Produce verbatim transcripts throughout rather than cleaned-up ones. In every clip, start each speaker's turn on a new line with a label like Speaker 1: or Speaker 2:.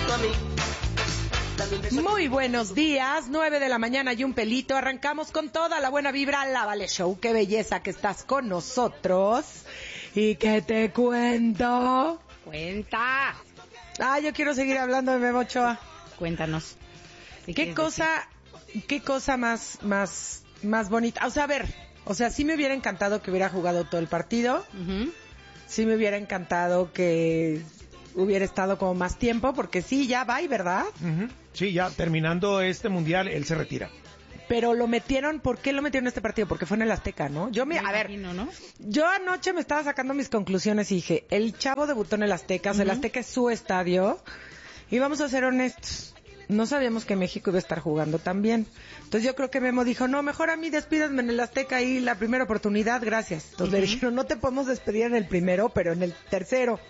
Speaker 1: Muy buenos días, nueve de la mañana y un pelito. Arrancamos con toda la buena vibra. La Vale Show, qué belleza que estás con nosotros. ¿Y qué te cuento?
Speaker 2: Cuenta.
Speaker 1: Ah, yo quiero seguir hablando de Memo Ochoa.
Speaker 2: Cuéntanos.
Speaker 1: ¿Qué cosa, decir? qué cosa más, más, más bonita? O sea, a ver, o sea, sí me hubiera encantado que hubiera jugado todo el partido. Uh-huh. Sí me hubiera encantado que hubiera estado como más tiempo, porque sí, ya va, ¿verdad?
Speaker 3: Uh-huh. Sí, ya terminando este mundial, él se retira.
Speaker 1: Pero lo metieron, ¿por qué lo metieron en este partido? Porque fue en el Azteca, ¿no? Yo me, me a imagino, ver, ¿no? Yo anoche me estaba sacando mis conclusiones y dije, el chavo debutó en el Azteca, uh-huh. o sea, el Azteca es su estadio, y vamos a ser honestos, no sabíamos que México iba a estar jugando tan bien. Entonces yo creo que Memo dijo, no, mejor a mí despídanme en el Azteca y la primera oportunidad, gracias. Entonces uh-huh. le dijeron, no te podemos despedir en el primero, pero en el tercero.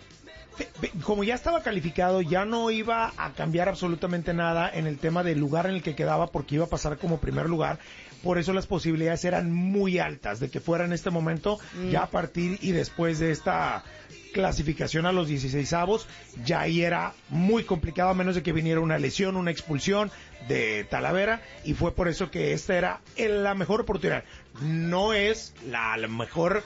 Speaker 3: Como ya estaba calificado, ya no iba a cambiar absolutamente nada en el tema del lugar en el que quedaba, porque iba a pasar como primer lugar. Por eso las posibilidades eran muy altas de que fuera en este momento, mm. ya a partir y después de esta clasificación a los dieciseisavos, ya ahí era muy complicado, a menos de que viniera una lesión, una expulsión de Talavera, y fue por eso que esta era la mejor oportunidad. No es la, la mejor...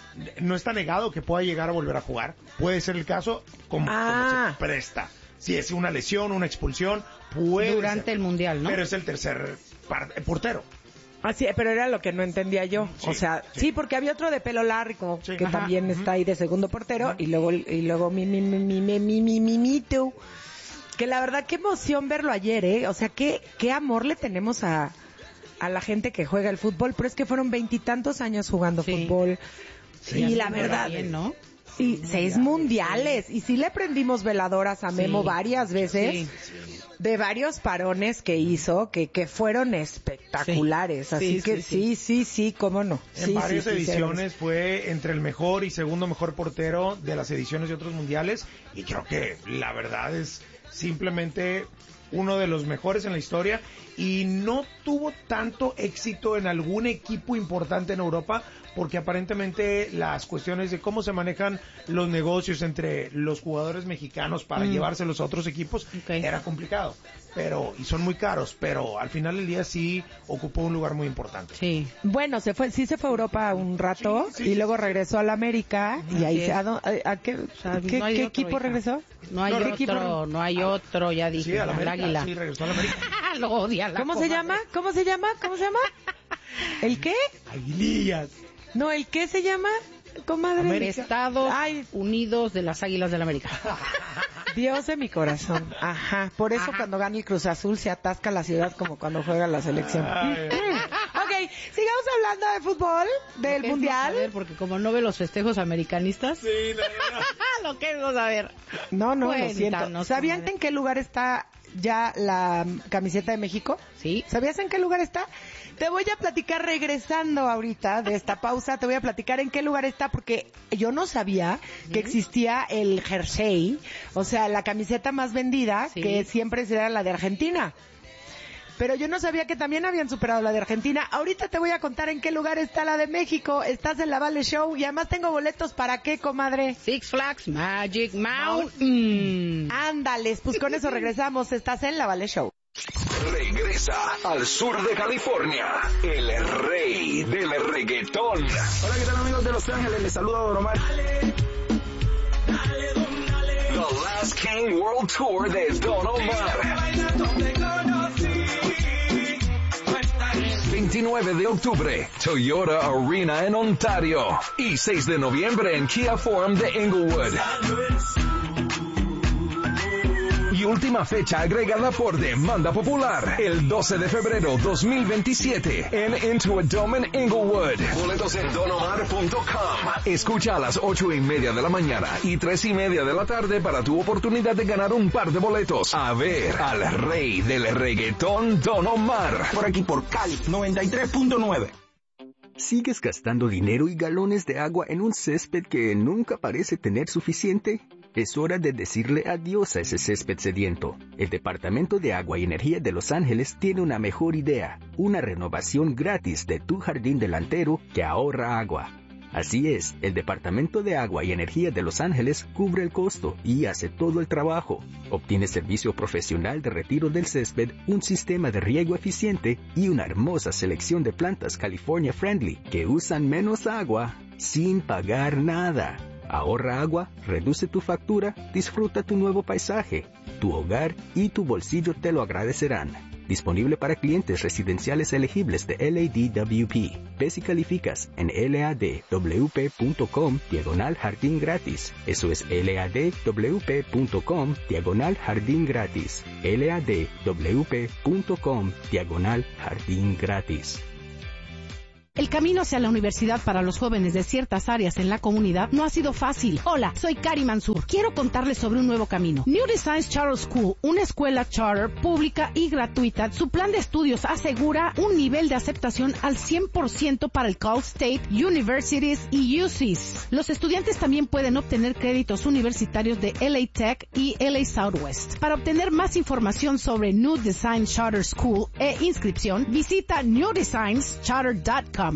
Speaker 3: No está negado que pueda llegar a volver a jugar. Puede ser el caso como,
Speaker 1: ah.
Speaker 3: como se presta. Si es una lesión, una expulsión, puede
Speaker 2: durante
Speaker 3: ser,
Speaker 2: el mundial, ¿no?
Speaker 3: Pero es el tercer par- portero.
Speaker 1: Ah, sí, pero era lo que no entendía yo.
Speaker 3: Sí,
Speaker 1: o sea, sí. sí, porque había otro de pelo largo
Speaker 3: sí.
Speaker 1: que
Speaker 3: Ajá,
Speaker 1: también
Speaker 3: uh-huh.
Speaker 1: está ahí de segundo portero, uh-huh. y luego y luego mi mi mi mi mi mi mi mi mi tú. Que la verdad qué emoción verlo ayer, ¿eh? O sea, qué qué amor le tenemos a a la gente que juega el fútbol, pero es que fueron veintitantos años jugando sí. fútbol. Sí, y la verdad,
Speaker 2: bien, ¿no?
Speaker 1: Y sí, seis mundiales. Sí. Y sí le prendimos veladoras a Memo sí. varias veces. Sí. De varios parones que hizo, que, que fueron espectaculares. Sí. Así sí, que sí, sí, sí, sí, cómo no.
Speaker 3: En
Speaker 1: sí,
Speaker 3: varias
Speaker 1: sí,
Speaker 3: ediciones
Speaker 1: sí,
Speaker 3: fue entre el mejor y segundo mejor portero de las ediciones de otros mundiales. Y creo que la verdad es simplemente uno de los mejores en la historia, y no tuvo tanto éxito en algún equipo importante en Europa, porque aparentemente las cuestiones de cómo se manejan los negocios entre los jugadores mexicanos para mm. llevárselos a otros equipos okay. era complicado, pero y son muy caros, pero al final del día sí ocupó un lugar muy importante.
Speaker 1: Sí. Bueno, se fue, sí se fue a Europa un rato sí, sí, y luego regresó a la América y ahí se, a, a, a qué, o sea, ¿qué, no ¿qué equipo hija. regresó?
Speaker 2: No hay
Speaker 1: no,
Speaker 2: otro,
Speaker 1: equipo?
Speaker 2: no hay otro, ya dije.
Speaker 3: Sí, a la América,
Speaker 2: al Águila.
Speaker 3: Sí, regresó a la América.
Speaker 2: Lo odia la
Speaker 1: ¿Cómo comadre. se llama? ¿Cómo se llama? ¿Cómo se llama? ¿El qué?
Speaker 3: Aguilillas.
Speaker 1: No, ¿el qué se llama, comadre?
Speaker 2: América. Estados Ay. Unidos de las Águilas del América.
Speaker 1: Dios de mi corazón. Ajá. Por eso Ajá. cuando gana el Cruz Azul se atasca la ciudad como cuando juega la selección. Ay, ok, sigamos hablando de fútbol, del mundial.
Speaker 2: Ver, porque como no ve los festejos americanistas.
Speaker 3: Sí, no, no,
Speaker 2: no. Lo queremos saber.
Speaker 1: No, no, Cuéntanos, lo siento. ¿Sabían en qué lugar está ya la camiseta de México?
Speaker 2: Sí.
Speaker 1: ¿Sabías en qué lugar está? Te voy a platicar regresando ahorita de esta pausa, te voy a platicar en qué lugar está, porque yo no sabía ¿Mm? que existía el jersey, o sea, la camiseta más vendida, sí. que siempre será la de Argentina. Pero yo no sabía que también habían superado la de Argentina. Ahorita te voy a contar en qué lugar está la de México. Estás en la Vale Show y además tengo boletos para qué, comadre.
Speaker 2: Six Flags Magic Mountain.
Speaker 1: Ándales, pues con eso regresamos. Estás en la Vale Show.
Speaker 4: Regresa al sur de California, el rey del reggaetón.
Speaker 5: Hola, ¿qué tal, amigos de Los Ángeles? Les saluda Don Omar.
Speaker 4: Dale, dale, don, dale. The Last King World Tour de Don Omar. veintinueve de octubre, Toyota Arena en Ontario. Y seis de noviembre en Kia Forum de Inglewood. Y última fecha agregada por demanda popular, el doce de febrero dos mil veintisiete en Intuit Dome en Inglewood. Boletos en don omar punto com. Escucha a las ocho y media de la mañana y tres y media de la tarde para tu oportunidad de ganar un par de boletos a ver al rey del reggaetón, Don Omar.
Speaker 5: Por aquí por Cali noventa y tres punto nueve.
Speaker 6: ¿Sigues gastando dinero y galones de agua en un césped que nunca parece tener suficiente? Es hora de decirle adiós a ese césped sediento. El Departamento de Agua y Energía de Los Ángeles tiene una mejor idea, una renovación gratis de tu jardín delantero que ahorra agua. Así es, el Departamento de Agua y Energía de Los Ángeles cubre el costo y hace todo el trabajo. Obtiene servicio profesional de retiro del césped, un sistema de riego eficiente y una hermosa selección de plantas California Friendly que usan menos agua sin pagar nada. Ahorra agua, reduce tu factura, disfruta tu nuevo paisaje. Tu hogar y tu bolsillo te lo agradecerán. Disponible para clientes residenciales elegibles de L A D W P. Ve si calificas en ladwp.com diagonal jardín gratis. Eso es ladwp.com diagonal jardín gratis. ladwp.com diagonal jardín gratis.
Speaker 2: El camino hacia la universidad para los jóvenes de ciertas áreas en la comunidad no ha sido fácil. Hola, soy Cari Mansur. Quiero contarles sobre un nuevo camino. New Designs Charter School, una escuela charter pública y gratuita. Su plan de estudios asegura un nivel de aceptación al cien por ciento para el Cal State, Universities y U C S. Los estudiantes también pueden obtener créditos universitarios de L A Tech y L A Southwest. Para obtener más información sobre New Designs Charter School e inscripción, visita new designs charter punto com.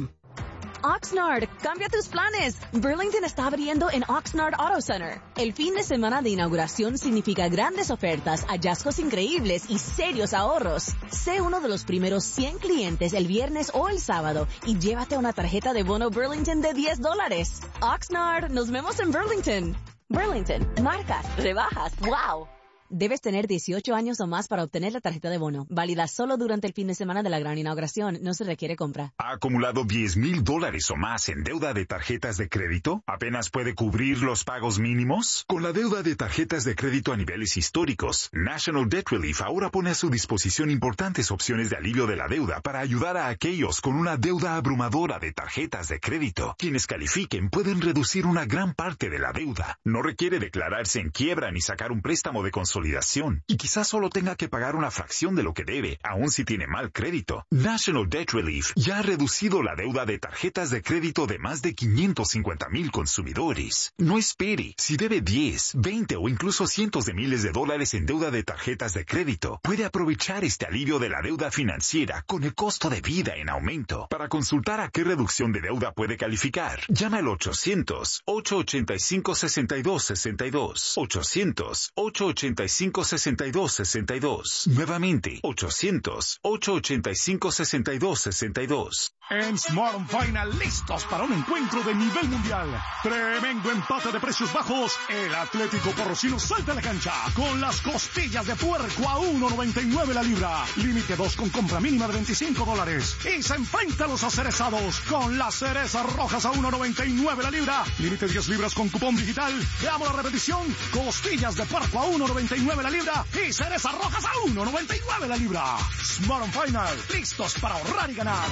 Speaker 7: Oxnard, cambia tus planes. Burlington está abriendo en Oxnard Auto Center. El fin de semana de inauguración significa grandes ofertas, hallazgos increíbles y serios ahorros. Sé uno de los primeros cien clientes el viernes o el sábado y llévate una tarjeta de bono Burlington de diez dólares. Oxnard, nos vemos en Burlington. Burlington, marcas, rebajas, wow. Debes tener dieciocho años o más para obtener la tarjeta de bono. Válida solo durante el fin de semana de la gran inauguración. No se requiere compra.
Speaker 8: ¿Ha acumulado diez mil dólares o más en deuda de tarjetas de crédito? ¿Apenas puede cubrir los pagos mínimos? Con la deuda de tarjetas de crédito a niveles históricos, National Debt Relief ahora pone a su disposición importantes opciones de alivio de la deuda para ayudar a aquellos con una deuda abrumadora de tarjetas de crédito. Quienes califiquen pueden reducir una gran parte de la deuda. No requiere declararse en quiebra ni sacar un préstamo de consolidación. Y quizás solo tenga que pagar una fracción de lo que debe, aun si tiene mal crédito. National Debt Relief ya ha reducido la deuda de tarjetas de crédito de más de quinientos cincuenta mil consumidores. No espere. Si debe diez, veinte o incluso cientos de miles de dólares en deuda de tarjetas de crédito, puede aprovechar este alivio de la deuda financiera con el costo de vida en aumento. Para consultar a qué reducción de deuda puede calificar, llama al ochocientos, ocho ochenta y cinco, sesenta y dos sesenta y dos. ochocientos, ocho ochenta y cinco, sesenta y dos sesenta y dos. Nuevamente, ochocientos, ocho ochenta y cinco, sesenta y dos sesenta y dos.
Speaker 9: En Smart and Final, listos para un encuentro de nivel mundial. Tremendo empate de precios bajos. El Atlético Porrocino salta a la cancha con las costillas de puerco a uno noventa y nueve la libra. Límite dos con compra mínima de veinticinco dólares. Y se enfrenta a los acerezados con las cerezas rojas a uno noventa y nueve la libra. Límite diez libras con cupón digital. Veamos la repetición. Costillas de puerco a uno noventa y nueve la libra. Y cerezas rojas a uno noventa y nueve la libra. Smart and Final, listos para ahorrar y ganar.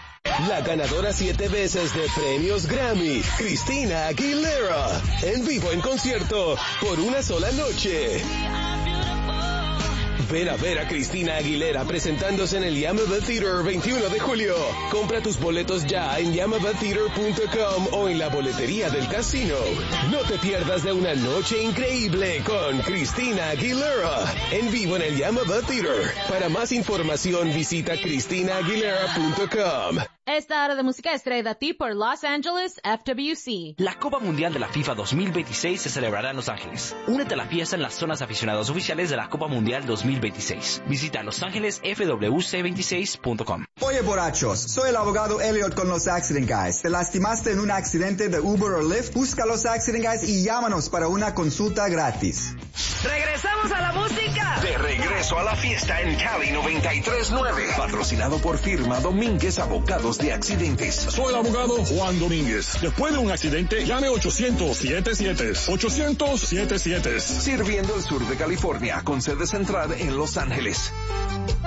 Speaker 10: La ganadora siete veces de premios Grammy, Christina Aguilera, en vivo en concierto por una sola noche. Ven a ver a Christina Aguilera presentándose en el Yamava Theater veintiuno de julio. Compra tus boletos ya en yamava theater punto com o en la boletería del casino. No te pierdas de una noche increíble con Christina Aguilera en vivo en el Yamava Theater. Para más información visita christina aguilera punto com.
Speaker 7: Esta hora de música es traída a ti por Los Angeles F W C.
Speaker 11: La Copa Mundial de la FIFA dos mil veintiséis se celebrará en Los Ángeles. Únete a la fiesta en las zonas aficionados oficiales de la Copa Mundial dos mil veintiséis. Visita los ángeles f w c veintiséis punto com.
Speaker 12: Oye, borrachos, soy el abogado Elliot con los Accident Guys. ¿Te lastimaste en un accidente de Uber o Lyft? Busca los Accident Guys y llámanos para una consulta gratis.
Speaker 13: ¡Regresamos a la música!
Speaker 4: De regreso a la fiesta en Cali noventa y tres nueve. Patrocinado por firma Domínguez Abogados de Accidentes.
Speaker 14: Soy el abogado Juan Domínguez. Después de un accidente, llame ochocientos setenta y siete. ochocientos setenta y siete.
Speaker 4: Sirviendo el sur de California con sede central en Los Ángeles.